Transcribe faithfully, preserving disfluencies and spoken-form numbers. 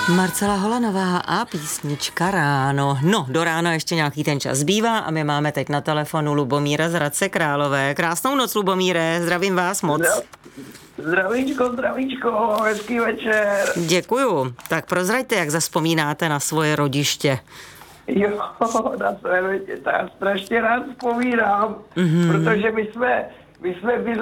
Marcela Holanová a písnička Ráno. No, do rána ještě nějaký ten čas zbývá a my máme teď na telefonu Lubomíra z Hradce Králové. Krásnou noc, Lubomíre, zdravím vás moc. Zdravíčko, zdravíčko, hezký večer. Děkuju. Tak prozraďte, jak zavzpomínáte na svoje rodiště. Jo, na své rodiště, já strašně rád vzpomínám, mm-hmm. protože my jsme, my jsme byli